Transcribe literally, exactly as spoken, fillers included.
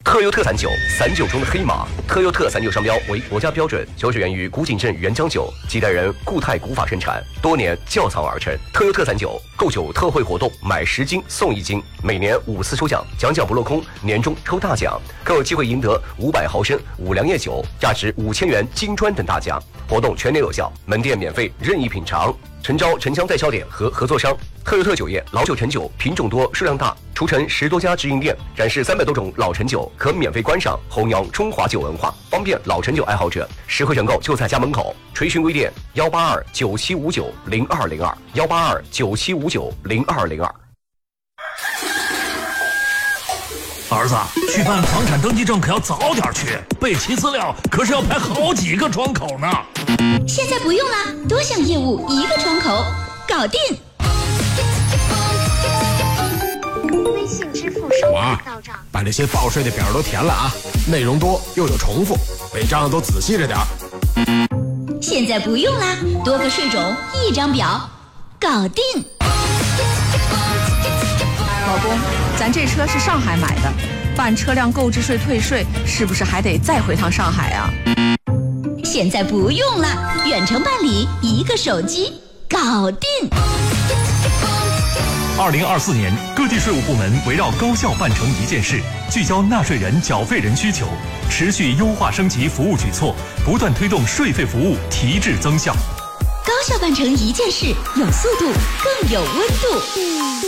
特优特散酒，散酒中的黑马。特优特散酒商标为国家标准，酒水源于古井镇原浆酒，几代人固态古法生产，多年窖藏而成。特优特散酒购酒特惠活动，买十斤送一斤，每年五次抽奖，奖奖不落空，年终抽大奖，更有机会赢得五百毫升五粮液酒，价值五千元金砖等大奖。活动全年有效，门店免费任意品尝。诚招城乡代销点和合作商。特优特酒业老酒陈酒品种多数量大，除陈十多家直营店，展示三百多种老陈酒，可免费观赏，弘扬中华酒文化，方便老陈酒爱好者。实惠选购就在家门口。垂询微店幺八二九七五九零二零二幺八二九七五九零二零二。 儿子，去办房产登记证可要早点去，备齐资料可是要排好几个窗口呢。 现在不用了，多项业务一个窗口搞定。 微信支付收款到账， 把这些报税的表都填了啊，内容多又有重复，违章都仔细着点。 现在不用啦，多个税种一张表搞定。 老公，咱这车是上海买的，办车辆购置税退税是不是还得再回趟上海啊？ 现在不用了，远程办理，一个手机搞定。 二零二四年，各地税务部门围绕高效办成一件事，聚焦纳税人、缴费人需求，持续优化升级服务举措，不断推动税费服务提质增效。 高效办成一件事，有速度，更有温度。